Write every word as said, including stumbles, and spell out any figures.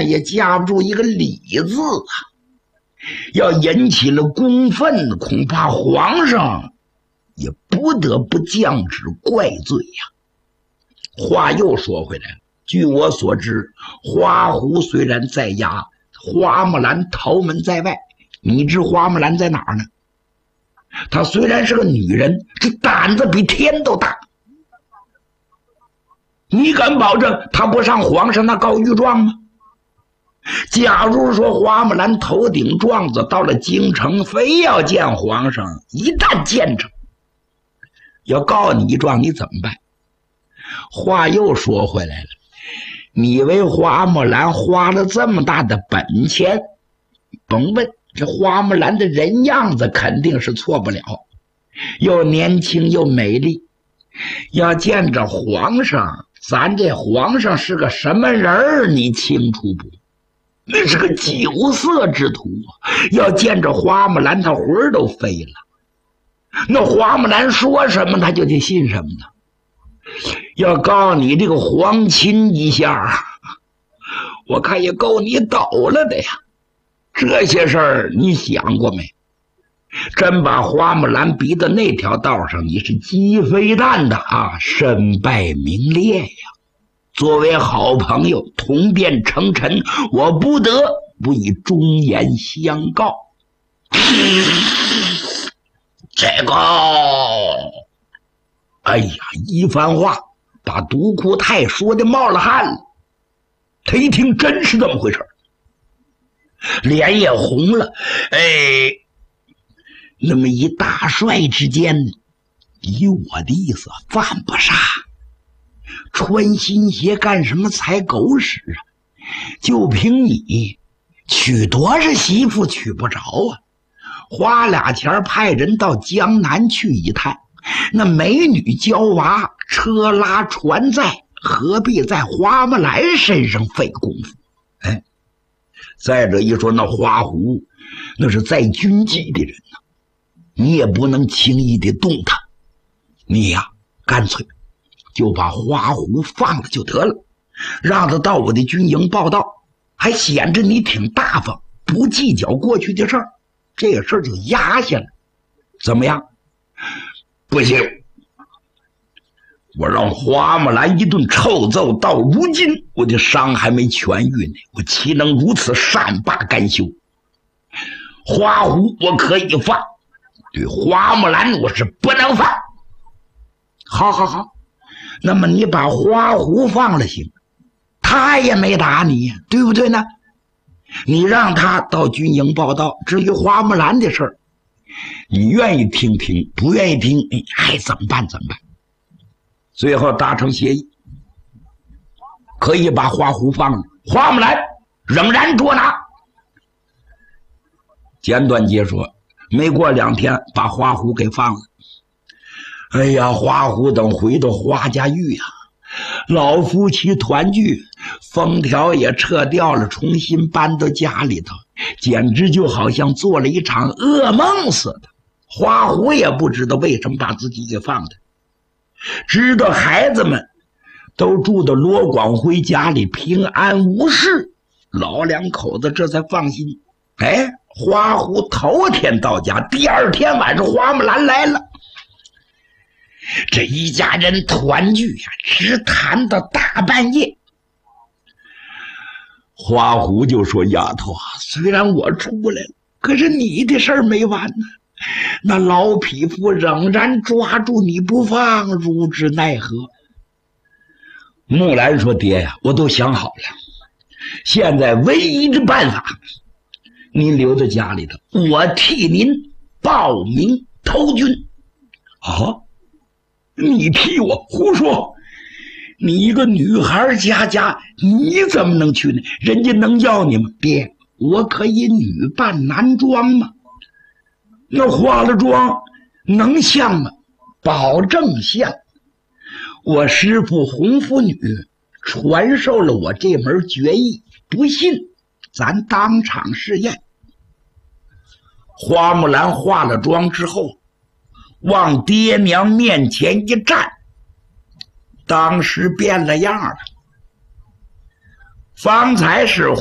呢也架不住一个李字啊，要引起了公愤，恐怕皇上也不得不降旨怪罪呀。话又说回来了，据我所知，花狐虽然在押，花木兰逃门在外。你知花木兰在哪儿呢？她虽然是个女人，这胆子比天都大。你敢保证她不上皇上那告御状吗？假如说花木兰头顶状子到了京城，非要见皇上，一旦见着要告你一状，你怎么办？话又说回来了，你以为花木兰花了这么大的本钱，甭问，这花木兰的人样子肯定是错不了，又年轻又美丽，要见着皇上，咱这皇上是个什么人儿，你清楚不？那是个酒色之徒啊！要见着花木兰，他魂儿都飞了。那花木兰说什么，他就得信什么呢？要告你这个皇亲一下，我看也够你抖了的呀。这些事儿你想过没？真把花木兰逼到那条道上，你是鸡飞蛋打，身败名裂呀！作为好朋友，同变成尘，我不得不以忠言相告。这个，哎呀，一番话把独库泰说的冒了汗了。他一听真是这么回事，脸也红了。哎，那么一大帅之间，以我的意思，犯不杀。穿新鞋干什么踩狗屎啊？就凭你娶多少媳妇娶不着啊？花俩钱派人到江南去一探，那美女娇娃，车拉船载，何必在花木兰身上费功夫？哎，再者一说，那花狐那是在军纪的人呢、啊，你也不能轻易的动他。你呀、啊，干脆就把花狐放了就得了，让他到我的军营报道，还显着你挺大方，不计较过去的事儿，这个事儿就压下来。怎么样？不行，我让花木兰一顿臭揍，到如今我的伤还没痊愈呢，我岂能如此善罢甘休？花狐我可以放，对花木兰我是不能放。好好好，那么你把花狐放了行，他也没打你呀，对不对呢？你让他到军营报道，至于花木兰的事儿，你愿意听听，不愿意听，哎，怎么办怎么办？最后达成协议，可以把花狐放了，花木兰仍然捉拿。简短结说，没过两天把花狐给放了。哎呀，花狐等回到花家峪呀，老夫妻团聚，封条也撤掉了，重新搬到家里头，简直就好像做了一场噩梦似的。花狐也不知道为什么把自己给放的，知道孩子们都住到罗广辉家里平安无事，老两口子这才放心。哎，花狐头天到家，第二天晚上花木兰来了，这一家人团聚呀、啊，直谈到大半夜。花狐就说：“丫头啊，虽然我出来了，可是你的事儿没完呢。那老匹夫仍然抓住你不放，如之奈何？”木兰说：“爹呀，我都想好了，现在唯一的办法，您留在家里头，我替您报名投军。”啊？你替我胡说！你一个女孩家家，你怎么能去呢？人家能要你吗？爹，我可以女扮男装吗？那化了妆能像吗？保证像。我师父红拂女传授了我这门绝艺，不信咱当场试验。花木兰化了妆之后，往爹娘面前一站，当时变了样了。方才是